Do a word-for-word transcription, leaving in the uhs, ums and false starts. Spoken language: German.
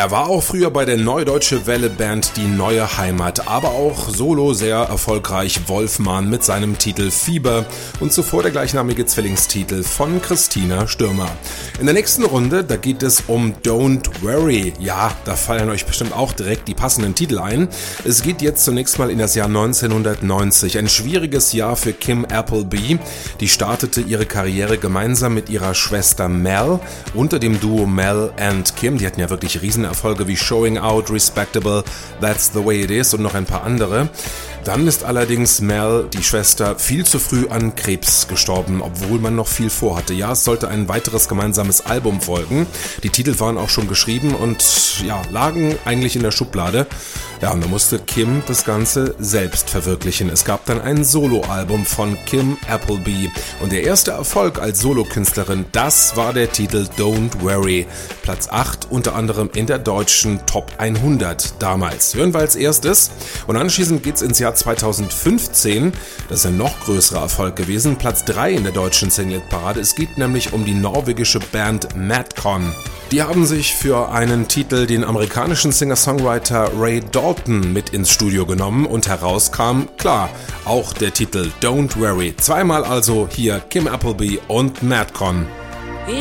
Er war auch früher bei der Neue Deutsche Welle Band Die Neue Heimat, aber auch solo sehr erfolgreich Wolfmann mit seinem Titel Fieber und zuvor der gleichnamige Zwillingstitel von Christina Stürmer. In der nächsten Runde, da geht es um Don't Worry. Ja, da fallen euch bestimmt auch direkt die passenden Titel ein. Es geht jetzt zunächst mal in das Jahr neunzehnhundertneunzig, ein schwieriges Jahr für Kim Appleby. Die startete ihre Karriere gemeinsam mit ihrer Schwester Mel unter dem Duo Mel and Kim. Die hatten ja wirklich riesen Erfolge wie Showing Out, Respectable, That's the Way It Is und noch ein paar andere. Dann ist allerdings Mel, die Schwester, viel zu früh an Krebs gestorben, obwohl man noch viel vorhatte. Ja, es sollte ein weiteres gemeinsames Album folgen. Die Titel waren auch schon geschrieben und ja, lagen eigentlich in der Schublade. Ja, und da musste Kim das Ganze selbst verwirklichen. Es gab dann ein Soloalbum von Kim Appleby und der erste Erfolg als Solokünstlerin, das war der Titel Don't Worry. Platz acht unter anderem in der deutschen Top hundert damals. Hören wir als erstes und anschließend geht's ins Jahr zweitausendfünfzehn. Das ist ein noch größerer Erfolg gewesen. Platz drei in der deutschen Singlet-Parade. Es geht nämlich um die norwegische Band Madcon. Die haben sich für einen Titel den amerikanischen Singer-Songwriter Ray Dalton mit ins Studio genommen und herauskam, klar, auch der Titel Don't Worry. Zweimal also hier Kim Appleby und Madcon.